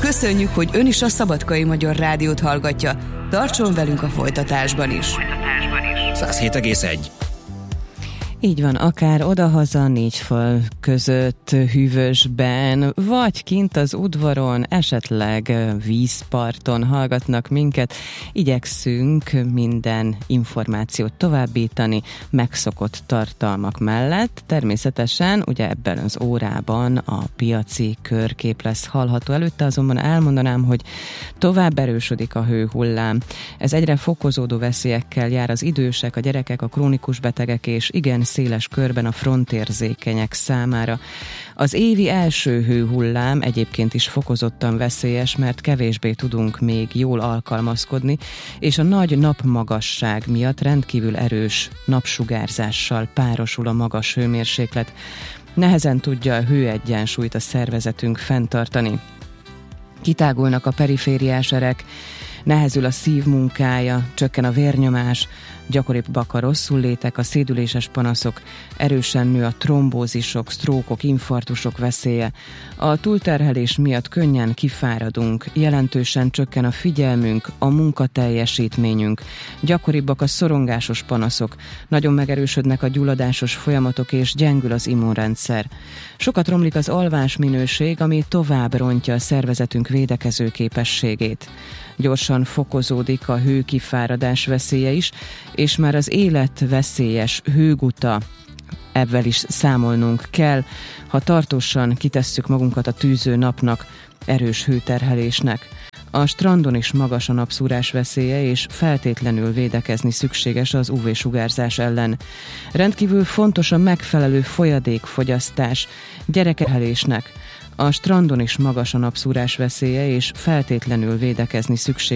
Köszönjük, hogy ön is a Szabadkai Magyar Rádiót hallgatja. Tartson velünk a folytatásban is. 107,1. Így van, akár odahaza 4 fal között, hűvösben, vagy kint az udvaron, esetleg vízparton hallgatnak minket. Igyekszünk minden információt továbbítani megszokott tartalmak mellett. Természetesen ugye ebben az órában a piaci körkép lesz hallható. Előtte azonban elmondanám, hogy tovább erősödik a hőhullám. Ez egyre fokozódó veszélyekkel jár az idősek, a gyerekek, a krónikus betegek és igen széles körben a frontérzékenyek számára. Az évi első hőhullám egyébként is fokozottan veszélyes, mert kevésbé tudunk még jól alkalmazkodni, és a nagy napmagasság miatt rendkívül erős napsugárzással párosul a magas hőmérséklet. Nehezen tudja a hőegyensúlyt a szervezetünk fenntartani. Kitágulnak a perifériás erek, nehezül a szív munkája, csökken a vérnyomás, gyakoribbak a rosszullétek, a szédüléses panaszok, erősen nő a trombózisok, sztrókok, infarktusok veszélye. A túlterhelés miatt könnyen kifáradunk, jelentősen csökken a figyelmünk, a munkateljesítményünk, gyakoribbak a szorongásos panaszok, nagyon megerősödnek a gyulladásos folyamatok és gyengül az immunrendszer. Sokat romlik az alvásminőség, ami tovább rontja a szervezetünk védekező képességét. Gyorsan fokozódik a hőkifáradás veszélye is, és már az életveszélyes hőguta, ebben is számolnunk kell, ha tartósan kitesszük magunkat a tűző napnak, erős hőterhelésnek. A strandon is magas a napszúrás veszélye, és feltétlenül védekezni szükséges az UV-sugárzás ellen. Rendkívül fontos a megfelelő folyadékfogyasztás gyerekekhelésnek. A strandon is magas a napszúrás veszélye, és feltétlenül védekezni szükséges